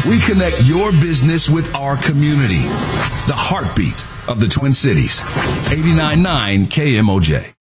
We connect your business with our community. The heartbeat of the Twin Cities. 89.9 KMOJ.